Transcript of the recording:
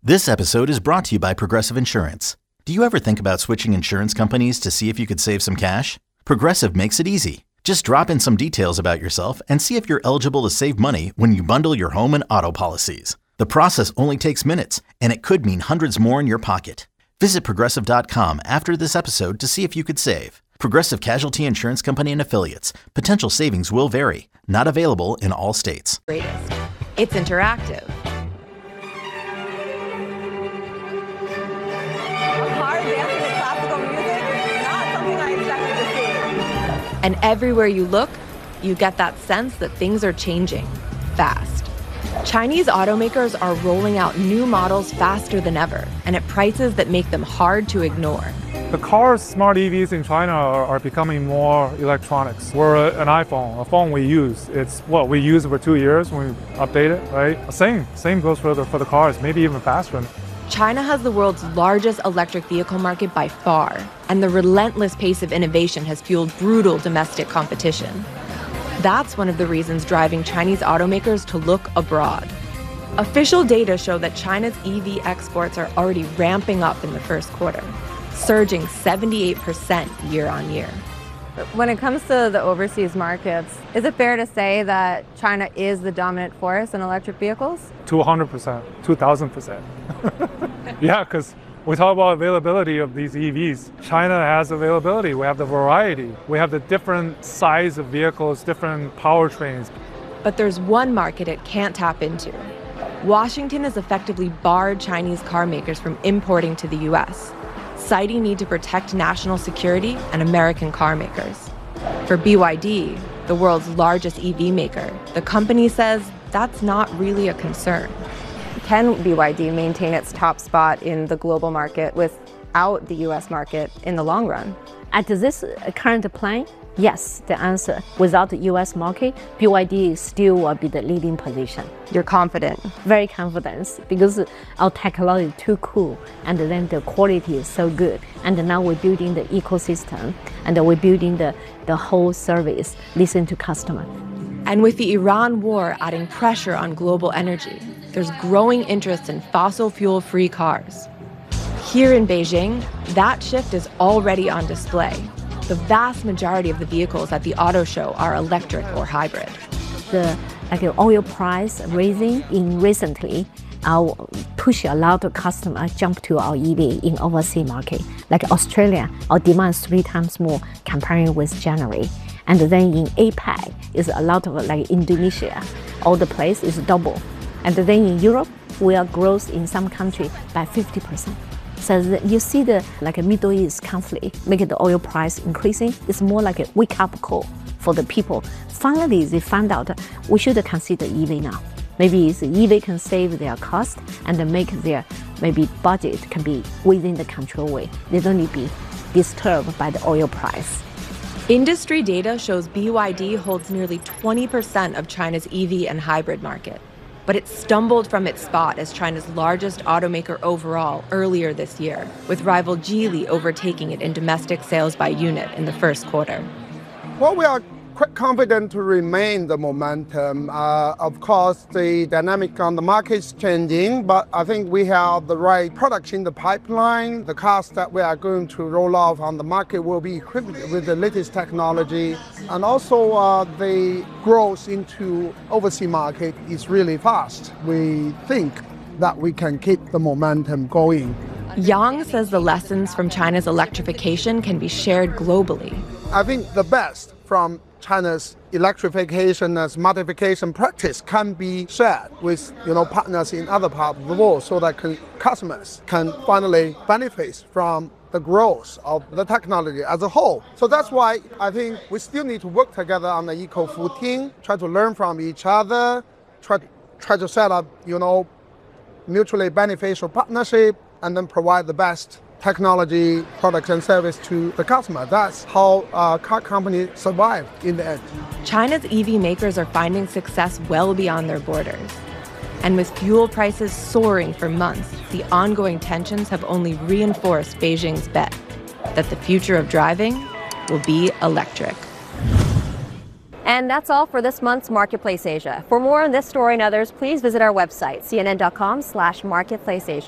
This episode is brought to you by Progressive Insurance. Do you ever think about switching insurance companies to see if you could save some cash? Progressive makes it easy. Just drop in some details about yourself and see if you're eligible to save money when you bundle your home and auto policies. The process only takes minutes, and it could mean hundreds more in your pocket. Visit Progressive.com after this episode to see if you could save. Progressive Casualty Insurance Company and Affiliates. Potential savings will vary. Not available in all states. Greatest. It's interactive. And everywhere you look, you get that sense that things are changing fast. Chinese automakers are rolling out new models faster than ever and at prices that make them hard to ignore. The cars, smart EVs in China are becoming more electronics. We're an iPhone, a phone we use. It's what we use for 2 years when we update it, right? Same goes for the cars, maybe even faster. China has the world's largest electric vehicle market by far, and the relentless pace of innovation has fueled brutal domestic competition. That's one of the reasons driving Chinese automakers to look abroad. Official data show that China's EV exports are already ramping up in the first quarter, surging 78% year on year. When it comes to the overseas markets, is it fair to say that China is the dominant force in electric vehicles? 200%, 2,000%. Yeah, because we talk about availability of these EVs. China has availability. We have the variety. We have the different size of vehicles, different powertrains. But there's one market it can't tap into. Washington has effectively barred Chinese car makers from importing to the U.S., citing need to protect national security and American car makers. For BYD, the world's largest EV maker, the company says that's not really a concern. Can BYD maintain its top spot in the global market without the US market in the long run? At this current plan, yes, the answer. Without the US market, BYD still will be the leading position. You're confident? Very confident because our technology is too cool and then the quality is so good. And now we're building the ecosystem and we're building the whole service, listen to customer. And with the Iran war adding pressure on global energy, there's growing interest in fossil fuel-free cars. Here in Beijing, that shift is already on display. The vast majority of the vehicles at the auto show are electric or hybrid. The oil price raising in recently, our push a lot of customers jump to our EV in overseas market. Like Australia, our demand is 3 times more comparing with January. And then in APAC, is a lot of like Indonesia, all the place is double. And then in Europe, we are growth in some country by 50%. So you see the Middle East conflict, making the oil price increasing. It's more like a wake-up call for the people. Finally, they found out we should consider EV now. Maybe EV can save their cost and make their maybe budget can be within the control way. They don't need to be disturbed by the oil price. Industry data shows BYD holds nearly 20% of China's EV and hybrid market. But it stumbled from its spot as China's largest automaker overall earlier this year, with rival Geely overtaking it in domestic sales by unit in the first quarter. Well, we are quite confident to remain the momentum. Of course, the dynamic on the market is changing, but I think we have the right products in the pipeline. The cars that we are going to roll off on the market will be equipped with the latest technology. And also the growth into overseas market is really fast. We think that we can keep the momentum going. Yang says the lessons from China's electrification can be shared globally. I think the best from China's electrification and smartification practice can be shared with partners in other parts of the world so that customers can finally benefit from the growth of the technology as a whole. So that's why I think we still need to work together on the equal footing, try to learn from each other, try to set up mutually beneficial partnership, and then provide the best technology, products, and service to the customer. That's how car companies survive in the end. China's EV makers are finding success well beyond their borders. And with fuel prices soaring for months, the ongoing tensions have only reinforced Beijing's bet that the future of driving will be electric. And that's all for this month's Marketplace Asia. For more on this story and others, please visit our website, cnn.com/marketplaceasia.